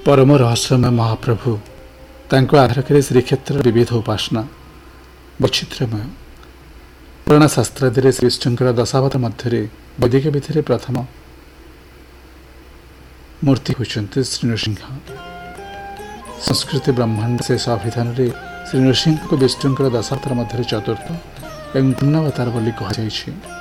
परम रहस्यमय महाप्रभु आधार श्रीक्षेत्र विविध उपासना वैचित्र्यमय पुराण शास्त्रादि श्री विष्णुंकर दशावतार मध्य वैदिक विधि प्रथम मूर्ति होती श्री नृसिंह। संस्कृति ब्रह्मांड शेष अभिधान श्री नृसिंह को विष्णुंकर दशावतार मध्य चतुर्थ एवं पूर्णावतार बोली कहुଯାଇଛି।